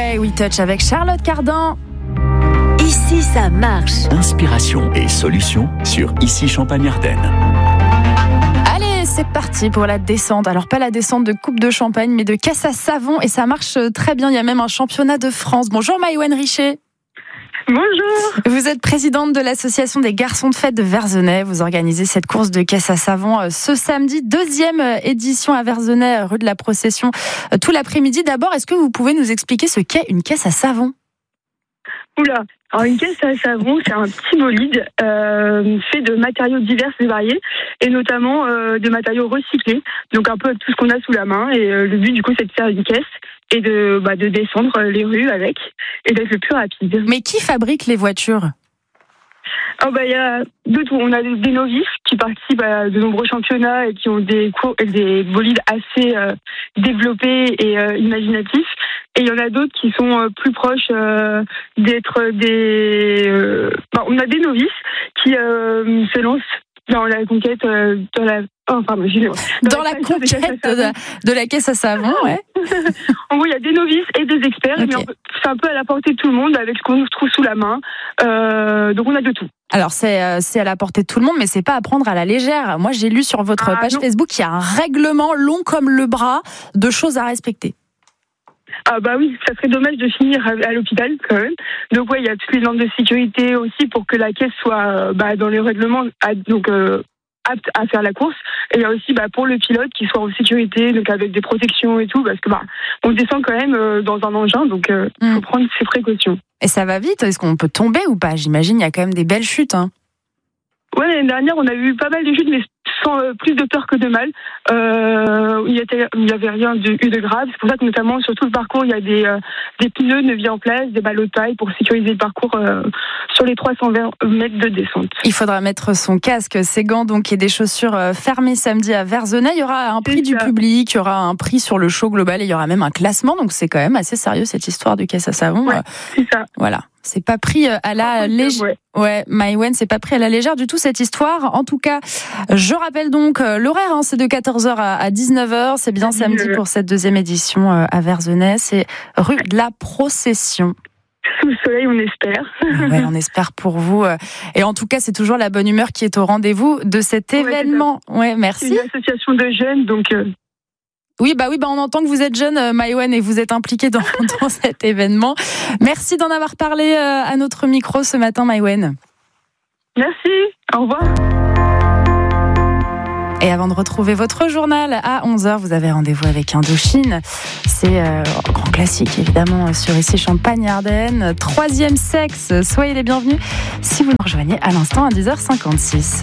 Way We Touch avec Charlotte Cardin. Ici, ça marche. Inspiration et solutions sur Ici Champagne-Ardenne. Allez, c'est parti pour la descente. Alors, pas la descente de coupe de champagne, mais de caisse à savon. Et ça marche très bien. Il y a même un championnat de France. Bonjour Maïwenn Richer. Bonjour. Vous êtes présidente de l'association des garçons de fête de Verzenay. Vous organisez cette course de caisse à savon ce samedi, 2e édition à Verzenay, rue de la Procession, tout l'après-midi. D'abord, est-ce que vous pouvez nous expliquer ce qu'est une caisse à savon ? Oula, alors une caisse à savon, c'est un petit bolide fait de matériaux divers et variés, et notamment de matériaux recyclés, donc un peu tout ce qu'on a sous la main. Et le but du coup, c'est de faire une caisse et de descendre les rues avec, et d'être le plus rapide. Mais qui fabrique les voitures ? Il y a de tout. On a des novices qui participent à de nombreux championnats et qui ont des bolides assez développés et imaginatifs. Et il y en a d'autres qui sont plus proches d'être des... on a des novices qui se lancent dans la conquête dans la conquête de la caisse à savon, ouais. En gros, il y a des novices et des experts, okay. Mais c'est un peu à la portée de tout le monde avec ce qu'on trouve sous la main. Donc on a de tout. Alors c'est à la portée de tout le monde, mais c'est pas à prendre à la légère. Moi, j'ai lu sur votre page Facebook qu'il y a un règlement long comme le bras de choses à respecter. Oui, ça serait dommage de finir à l'hôpital quand même. Donc il y a toutes les normes de sécurité aussi pour que la caisse soit dans les règlements, apte à faire la course. Et il y a aussi pour le pilote qui soit en sécurité, donc avec des protections et tout, parce que on descend quand même dans un engin, donc il faut prendre ses précautions. Et ça va vite, est-ce qu'on peut tomber ou pas ? J'imagine il y a quand même des belles chutes. Ouais, l'année dernière on a eu pas mal de chutes, mais sans plus de peur que de mal. Il y avait rien eu de grave. C'est pour ça que notamment sur tout le parcours, il y a des pneus de vie en place, des ballots de paille pour sécuriser le parcours sur les 320 mètres de descente. Il faudra mettre son casque, ses gants donc et des chaussures fermées samedi à Verzenay. Il y aura un prix du public, il y aura un prix sur le show global et il y aura même un classement. Donc c'est quand même assez sérieux cette histoire de caisse à savon. Ouais, c'est ça. Voilà. C'est pas pris à la légère. Ouais, Maïwenn, c'est pas pris à la légère du tout cette histoire. En tout cas, je rappelle donc l'horaire, c'est de 14h à 19h. C'est bien samedi pour cette 2e édition à Verzenay. C'est rue de la Procession. Sous le soleil, on espère. Ouais, on espère pour vous. Et en tout cas, c'est toujours la bonne humeur qui est au rendez-vous de cet événement. Ouais, merci. C'est une association de jeunes, donc... Oui, on entend que vous êtes jeune, Maïwenn, et vous êtes impliquée dans cet événement. Merci d'en avoir parlé à notre micro ce matin, Maïwenn. Merci, au revoir. Et avant de retrouver votre journal à 11h, vous avez rendez-vous avec Indochine. C'est un grand classique, évidemment, sur Ici Champagne-Ardenne. 3e sexe, soyez les bienvenus si vous nous rejoignez à l'instant à 10h56.